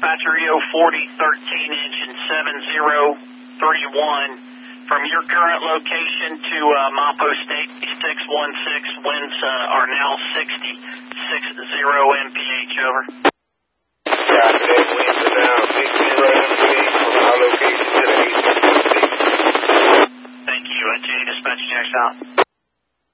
dispatcher EO 40, 13 engine 7031. From your current location to Mapo State 616, winds are now 60 mph, over. Copy that, winds are now 60 mph from our location to the 866. Thank you, J Dispatch Jack's out.